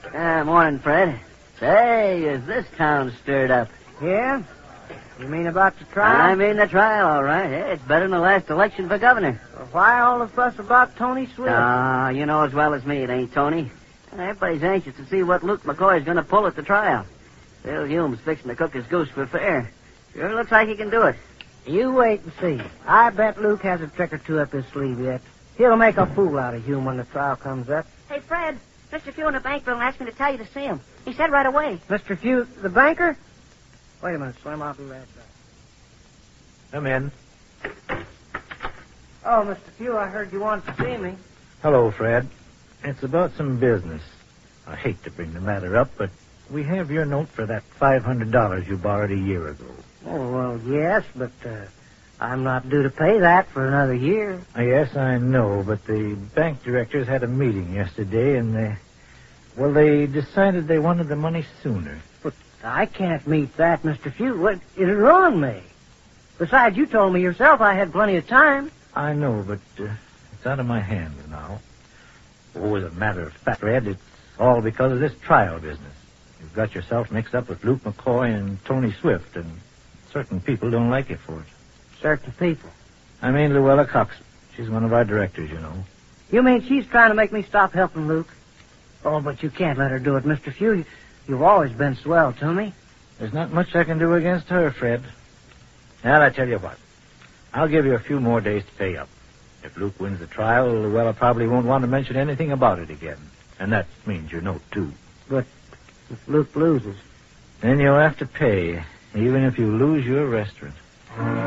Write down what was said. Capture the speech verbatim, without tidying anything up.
Ah, morning, Fred. Say, is this town stirred up? Yeah? You mean about the trial? I mean the trial, all right. Hey, it's better than the last election for governor. Well, why all the fuss about Tony Swift? Ah, you know as well as me it ain't Tony. Everybody's anxious to see what Luke McCoy's going to pull at the trial. Bill Hume's fixing to cook his goose for fair. Sure looks like he can do it. You wait and see. I bet Luke has a trick or two up his sleeve yet. He'll make a fool out of Hume when the trial comes up. Hey, Fred, Mister Few in the bank bill asked me to tell you to see him. He said right away. Mister Few, the banker? Wait a minute, Slim. I'll do that. Come in. Oh, Mister Few, I heard you wanted to see me. Hello, Fred. It's about some business. I hate to bring the matter up, but we have your note for that five hundred dollars you borrowed a year ago. Oh, well, yes, but uh, I'm not due to pay that for another year. Uh, yes, I know, but the bank directors had a meeting yesterday, and they... Well, they decided they wanted the money sooner. But I can't meet that, Mister Few. What, it'll ruin me. Besides, you told me yourself I had plenty of time. I know, but uh, it's out of my hands now. Oh, as a matter of fact, Fred, it's all because of this trial business. You've got yourself mixed up with Luke McCoy and Tony Swift, and certain people don't like you for it. Certain people? I mean Luella Cox. She's one of our directors, you know. You mean she's trying to make me stop helping Luke? Oh, but you can't let her do it, Mister Few. You've always been swell to me. There's not much I can do against her, Fred. Now, I tell you what. I'll give you a few more days to pay up. If Luke wins the trial, Luella probably won't want to mention anything about it again. And that means your note, too. But if Luke loses... Then you'll have to pay, even if you lose your restaurant.